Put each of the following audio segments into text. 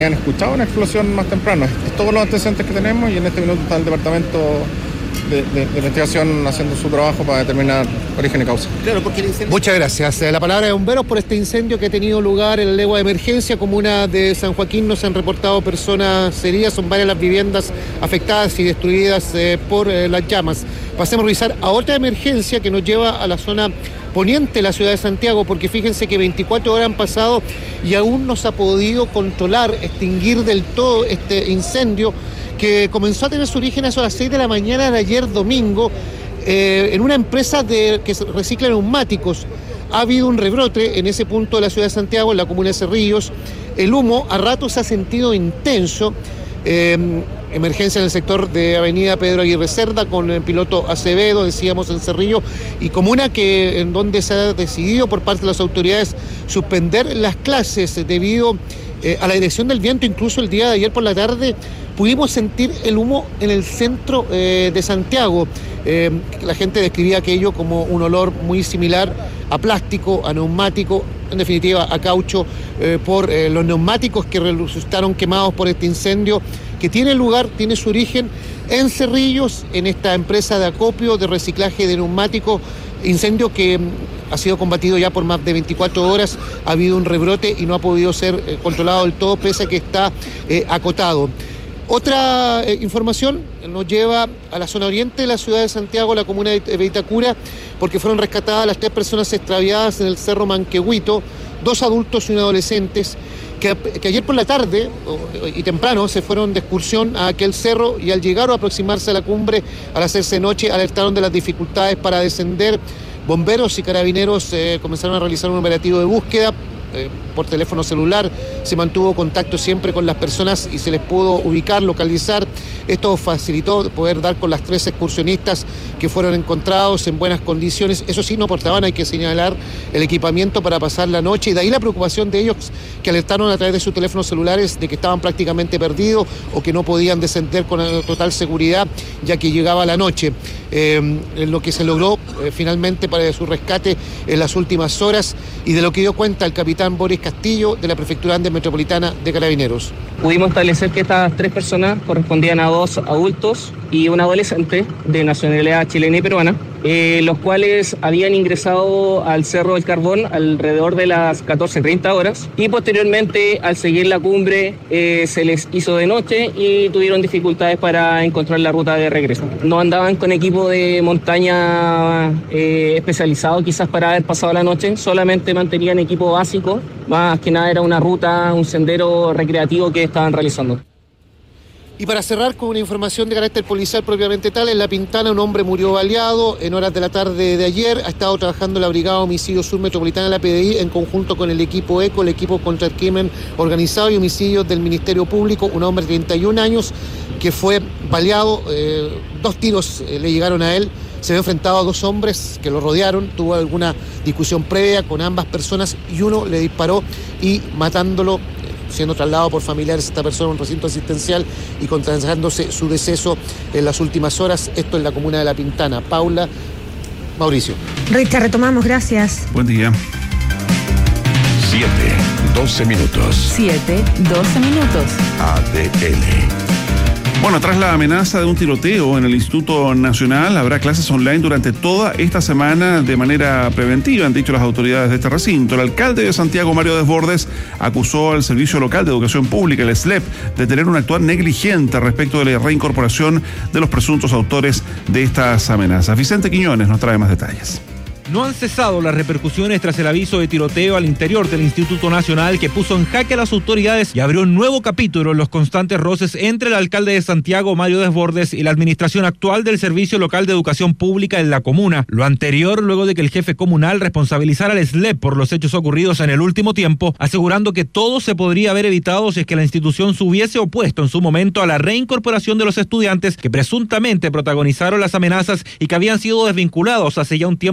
Han escuchado una explosión más temprano. Es todos los antecedentes que tenemos y en este minuto está el departamento de investigación haciendo su trabajo para determinar origen y causa. Claro, porque el incendio... Muchas gracias. La palabra de bomberos por este incendio que ha tenido lugar en la legua de emergencia, comuna de San Joaquín. No se han reportado personas heridas, son varias las viviendas afectadas y destruidas por las llamas. Pasemos a revisar a otra emergencia que nos lleva a la zona poniente de la ciudad de Santiago, porque fíjense que 24 horas han pasado y aún no se ha podido controlar, extinguir del todo este incendio que comenzó a tener su origen a eso a las 6 de la mañana de ayer domingo en una empresa que recicla neumáticos. Ha habido un rebrote en ese punto de la ciudad de Santiago, en la comuna de Cerrillos. El humo a ratos se ha sentido intenso. Emergencia en el sector de Avenida Pedro Aguirre Cerda con el piloto Acevedo, decíamos en Cerrillo, y comuna en donde se ha decidido por parte de las autoridades suspender las clases debido a la dirección del viento. Incluso el día de ayer por la tarde pudimos sentir el humo en el centro de Santiago. La gente describía aquello como un olor muy similar a plástico, a neumático, en definitiva a caucho, por los neumáticos que resultaron quemados por este incendio que tiene lugar, tiene su origen en Cerrillos, en esta empresa de acopio, de reciclaje de neumáticos. Incendio que ha sido combatido ya por más de 24 horas, ha habido un rebrote y no ha podido ser controlado del todo, pese a que está acotado. Otra información nos lleva a la zona oriente de la ciudad de Santiago, la comuna de Vitacura, porque fueron rescatadas las 3 personas extraviadas en el Cerro Manquehuito, 2 adultos y un adolescente, que ayer por la tarde y temprano se fueron de excursión a aquel cerro y al llegar o aproximarse a la cumbre al hacerse noche alertaron de las dificultades para descender. Bomberos y carabineros comenzaron a realizar un operativo de búsqueda. Por teléfono celular se mantuvo contacto siempre con las personas y se les pudo ubicar, localizar. Esto facilitó poder dar con las 3 excursionistas que fueron encontrados en buenas condiciones. Eso sí, no portaban, hay que señalar, el equipamiento para pasar la noche, y de ahí la preocupación de ellos, que alertaron a través de sus teléfonos celulares de que estaban prácticamente perdidos o que no podían descender con total seguridad ya que llegaba la noche. Lo que se logró finalmente para su rescate en las últimas horas, y de lo que dio cuenta el capitán Boris Castillo de la Prefectura Andes Metropolitana de Carabineros. Pudimos establecer que estas 3 personas correspondían a 2 adultos y un adolescente de nacionalidad chilena y peruana, los cuales habían ingresado al Cerro del Carbón alrededor de las 14:30 horas y posteriormente al seguir la cumbre se les hizo de noche y tuvieron dificultades para encontrar la ruta de regreso. No andaban con equipo de montaña especializado quizás para haber pasado la noche, solamente mantenían equipo básico, más que nada era una ruta, un sendero recreativo que estaban realizando. Y para cerrar con una información de carácter policial propiamente tal, en La Pintana un hombre murió baleado en horas de la tarde de ayer. Ha estado trabajando la Brigada Homicidio Sur Metropolitana de la PDI en conjunto con el equipo ECO, el equipo contra el crimen organizado y homicidios del Ministerio Público. Un hombre de 31 años que fue baleado, 2 tiros le llegaron a él. Se había enfrentado a 2 hombres que lo rodearon, tuvo alguna discusión previa con ambas personas y uno le disparó y matándolo, siendo trasladado por familiares esta persona a un recinto asistencial y contratándose su deceso en las últimas horas. Esto en la comuna de La Pintana. Paula, Mauricio. Richard, retomamos, gracias. Buen día. 7:12 minutos. 7:12 minutos. ADN. Bueno, tras la amenaza de un tiroteo en el Instituto Nacional, habrá clases online durante toda esta semana de manera preventiva, han dicho las autoridades de este recinto. El alcalde de Santiago, Mario Desbordes, acusó al Servicio Local de Educación Pública, el SLEP, de tener un actuar negligente respecto de la reincorporación de los presuntos autores de estas amenazas. Vicente Quiñones nos trae más detalles. No han cesado las repercusiones tras el aviso de tiroteo al interior del Instituto Nacional que puso en jaque a las autoridades y abrió un nuevo capítulo en los constantes roces entre el alcalde de Santiago, Mario Desbordes, y la administración actual del Servicio Local de Educación Pública en la comuna. Lo anterior luego de que el jefe comunal responsabilizara al SLEP por los hechos ocurridos en el último tiempo, asegurando que todo se podría haber evitado si es que la institución se hubiese opuesto en su momento a la reincorporación de los estudiantes que presuntamente protagonizaron las amenazas y que habían sido desvinculados hace ya un tiempo del liceo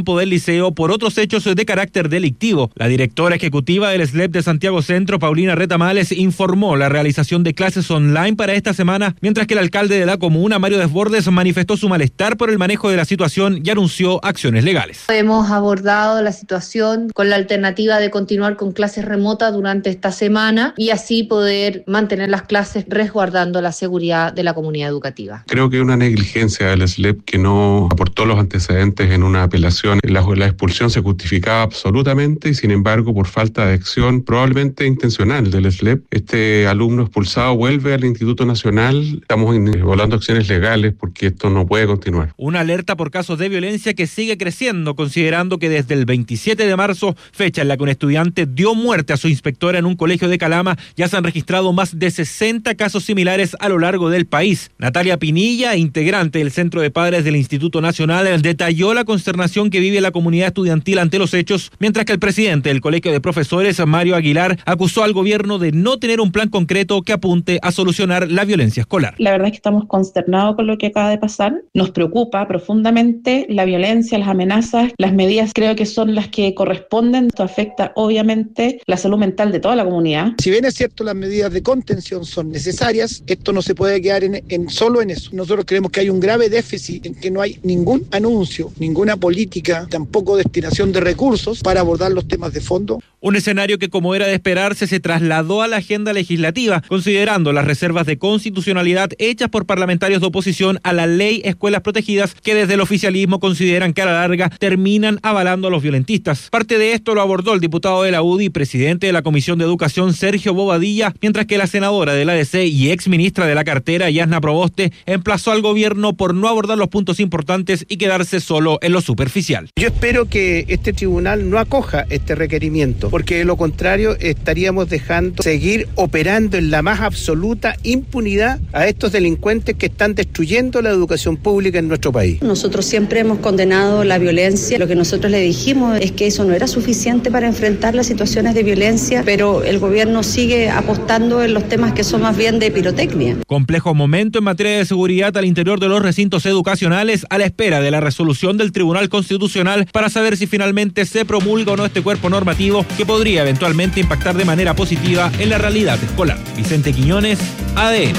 liceo por otros hechos de carácter delictivo. La directora ejecutiva del SLEP de Santiago Centro, Paulina Retamales, informó la realización de clases online para esta semana, mientras que el alcalde de la comuna, Mario Desbordes, manifestó su malestar por el manejo de la situación y anunció acciones legales. Hemos abordado la situación con la alternativa de continuar con clases remotas durante esta semana y así poder mantener las clases resguardando la seguridad de la comunidad educativa. Creo que hay una negligencia del SLEP que no aportó los antecedentes en una apelación. La expulsión se justificaba absolutamente y sin embargo por falta de acción probablemente intencional del SLEP, este alumno expulsado vuelve al Instituto Nacional. Estamos volando acciones legales porque esto no puede continuar. Una alerta por casos de violencia que sigue creciendo, considerando que desde el 27 de marzo, fecha en la que un estudiante dio muerte a su inspectora en un colegio de Calama, ya se han registrado más de 60 casos similares a lo largo del país. Natalia Pinilla, integrante del Centro de Padres del Instituto Nacional, detalló la consternación que vive la comunidad estudiantil ante los hechos, mientras que el presidente del Colegio de Profesores, Mario Aguilar, acusó al gobierno de no tener un plan concreto que apunte a solucionar la violencia escolar. La verdad es que estamos consternados con lo que acaba de pasar. Nos preocupa profundamente la violencia, las amenazas, las medidas creo que son las que corresponden. Esto afecta obviamente la salud mental de toda la comunidad. Si bien es cierto las medidas de contención son necesarias, esto no se puede quedar solo en eso. Nosotros creemos que hay un grave déficit en que no hay ningún anuncio, ninguna política, tampoco destinación de recursos para abordar los temas de fondo. Un escenario que, como era de esperarse, se trasladó a la agenda legislativa, considerando las reservas de constitucionalidad hechas por parlamentarios de oposición a la ley Escuelas Protegidas, que desde el oficialismo consideran que a la larga terminan avalando a los violentistas. Parte de esto lo abordó el diputado de la UDI y presidente de la Comisión de Educación, Sergio Bobadilla, mientras que la senadora de la ADC y exministra de la cartera, Yasna Proboste, emplazó al gobierno por no abordar los puntos importantes y quedarse solo en lo superficial. Yo espero que este tribunal no acoja este requerimiento, porque de lo contrario estaríamos dejando seguir operando en la más absoluta impunidad a estos delincuentes que están destruyendo la educación pública en nuestro país. Nosotros siempre hemos condenado la violencia. Lo que nosotros le dijimos es que eso no era suficiente para enfrentar las situaciones de violencia, pero el gobierno sigue apostando en los temas que son más bien de pirotecnia. Complejo momento en materia de seguridad al interior de los recintos educacionales, a la espera de la resolución del Tribunal Constitucional para saber si finalmente se promulga o no este cuerpo normativo que podría eventualmente impactar de manera positiva en la realidad escolar. Vicente Quiñones, ADN.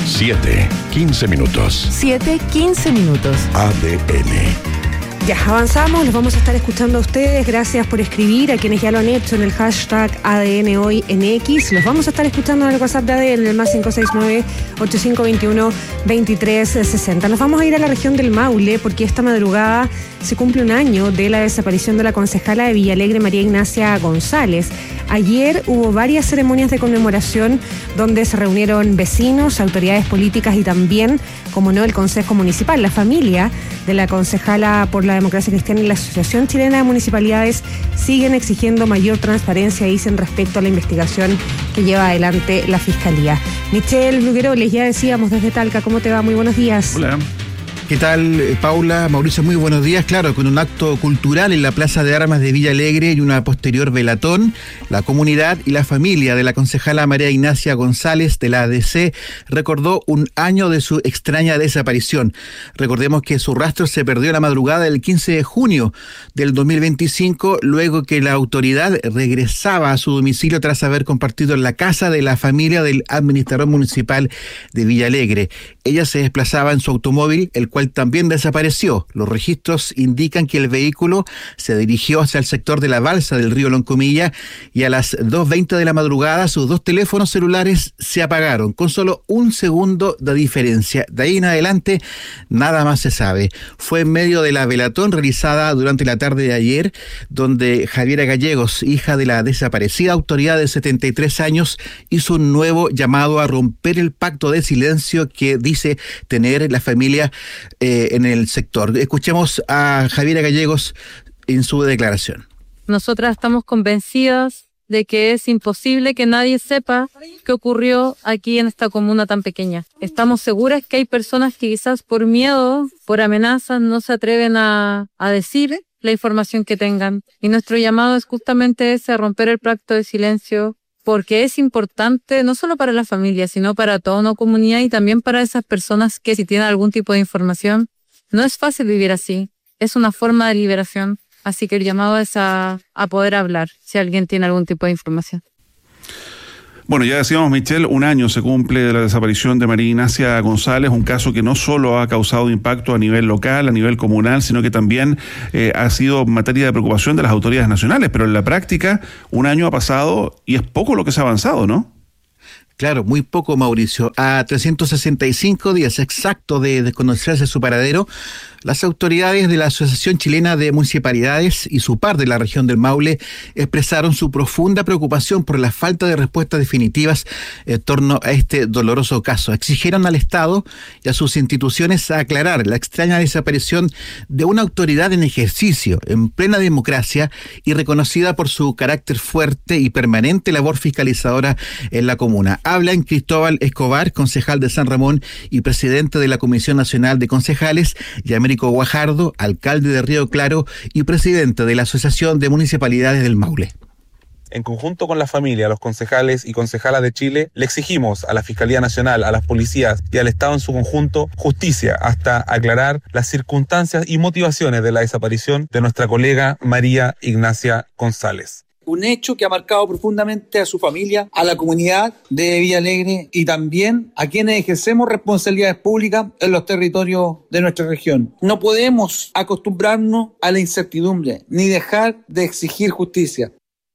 7:15 minutos. 7:15 minutos. ADN. Ya avanzamos, los vamos a estar escuchando a ustedes. Gracias por escribir, a quienes ya lo han hecho en el hashtag ADN hoy en X. Los vamos a estar escuchando en el WhatsApp de ADN, en el más 569-8521-2360. Nos vamos a ir a la región del Maule porque esta madrugada se cumple un año de la desaparición de la concejala de Villalegre, María Ignacia González. Ayer hubo varias ceremonias de conmemoración donde se reunieron vecinos, autoridades políticas y también, como no, el Consejo Municipal. La familia de la concejala por la Democracia Cristiana y la Asociación Chilena de Municipalidades siguen exigiendo mayor transparencia, dicen, respecto a la investigación que lleva adelante la Fiscalía. Michelle Brugueroles, ya decíamos desde Talca, ¿cómo te va? Muy buenos días. Hola. ¿Qué tal, Paula? Mauricio, muy buenos días. Claro, con un acto cultural en la Plaza de Armas de Villalegre y una posterior velatón, la comunidad y la familia de la concejala María Ignacia González de la ADC recordó un año de su extraña desaparición. Recordemos que su rastro se perdió la madrugada del 15 de junio del 2025, luego que la autoridad regresaba a su domicilio tras haber compartido en la casa de la familia del administrador municipal de Villalegre. Ella se desplazaba en su automóvil, el cual también desapareció. Los registros indican que el vehículo se dirigió hacia el sector de la balsa del río Loncomilla y a las 2:20 de la madrugada sus dos teléfonos celulares se apagaron, con solo un segundo de diferencia. De ahí en adelante, nada más se sabe. Fue en medio de la velatón realizada durante la tarde de ayer, donde Javiera Gallegos, hija de la desaparecida autoridad de 73 años, hizo un nuevo llamado a romper el pacto de silencio que dice tener la familia en el sector. Escuchemos a Javiera Gallegos en su declaración. Nosotras estamos convencidas de que es imposible que nadie sepa qué ocurrió aquí en esta comuna tan pequeña. Estamos seguras que hay personas que quizás por miedo, por amenazas, no se atreven a decir la información que tengan. Y nuestro llamado es justamente ese, a romper el pacto de silencio, porque es importante no solo para la familia, sino para toda una comunidad y también para esas personas que si tienen algún tipo de información. No es fácil vivir así, es una forma de liberación. Así que el llamado es a poder hablar, si alguien tiene algún tipo de información. Bueno, ya decíamos, Michelle, 1 año se cumple de la desaparición de María Ignacia González, un caso que no solo ha causado impacto a nivel local, a nivel comunal, sino que también ha sido materia de preocupación de las autoridades nacionales. Pero en la práctica, 1 año ha pasado y es poco lo que se ha avanzado, ¿no? Claro, muy poco, Mauricio. A 365 días exactos de desconocerse su paradero, las autoridades de la Asociación Chilena de Municipalidades y SUPAR de la región del Maule expresaron su profunda preocupación por la falta de respuestas definitivas en torno a este doloroso caso. Exigieron al Estado y a sus instituciones a aclarar la extraña desaparición de una autoridad en ejercicio, en plena democracia y reconocida por su carácter fuerte y permanente labor fiscalizadora en la comuna. Hablan Cristóbal Escobar, concejal de San Ramón y presidente de la Comisión Nacional de Concejales, y Américo Guajardo, alcalde de Río Claro y presidente de la Asociación de Municipalidades del Maule. En conjunto con la familia, los concejales y concejalas de Chile, le exigimos a la Fiscalía Nacional, a las policías y al Estado en su conjunto justicia hasta aclarar las circunstancias y motivaciones de la desaparición de nuestra colega María Ignacia González. Un hecho que ha marcado profundamente a su familia, a la comunidad de Villa Alegre y también a quienes ejercemos responsabilidades públicas en los territorios de nuestra región. No podemos acostumbrarnos a la incertidumbre ni dejar de exigir justicia.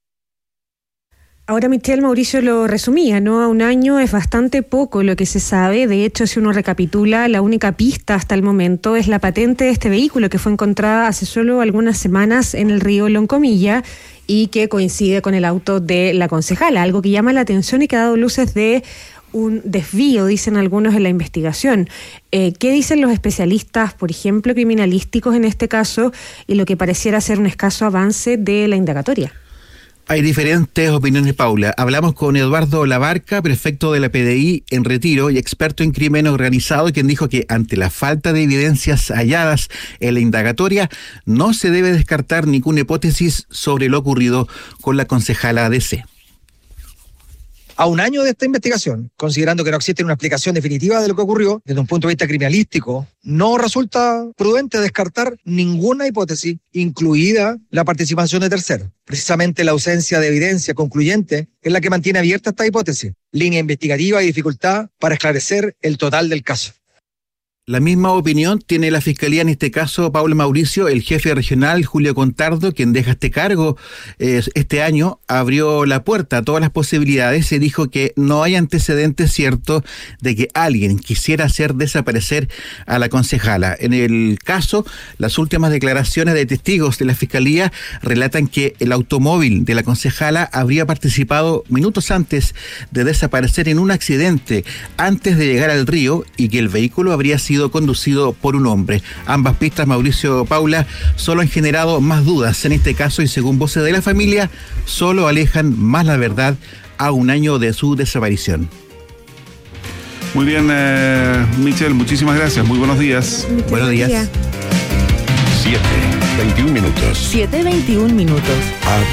Ahora, Michelle, Mauricio lo resumía, ¿no? A 1 año es bastante poco lo que se sabe. De hecho, si uno recapitula, la única pista hasta el momento es la patente de este vehículo que fue encontrada hace solo algunas semanas en el río Loncomilla y que coincide con el auto de la concejala, algo que llama la atención y que ha dado luces de un desvío, dicen algunos en la investigación. ¿Qué dicen los especialistas, por ejemplo, criminalísticos en este caso, y lo que pareciera ser un escaso avance de la indagatoria? Hay diferentes opiniones, Paula. Hablamos con Eduardo Labarca, prefecto de la PDI en retiro y experto en crimen organizado, quien dijo que ante la falta de evidencias halladas en la indagatoria, no se debe descartar ninguna hipótesis sobre lo ocurrido con la concejala DC. A 1 año de esta investigación, considerando que no existe una explicación definitiva de lo que ocurrió, desde un punto de vista criminalístico, no resulta prudente descartar ninguna hipótesis, incluida la participación de terceros. Precisamente la ausencia de evidencia concluyente es la que mantiene abierta esta hipótesis, línea investigativa y dificultad para esclarecer el total del caso. La misma opinión tiene la Fiscalía en este caso, Paula, Mauricio. El jefe regional, Julio Contardo, quien deja este cargo este año, abrió la puerta a todas las posibilidades y dijo que no hay antecedentes ciertos de que alguien quisiera hacer desaparecer a la concejala. En el caso, las últimas declaraciones de testigos de la Fiscalía relatan que el automóvil de la concejala habría participado minutos antes de desaparecer en un accidente antes de llegar al río y que el vehículo habría sido conducido por un hombre. Ambas pistas, Mauricio, Paula, solo han generado más dudas en este caso y según voces de la familia, solo alejan más la verdad a 1 año de su desaparición. Muy bien, Michelle, muchísimas gracias. Muy buenos días. Buenos días. 7:21 minutos. 7:21 minutos.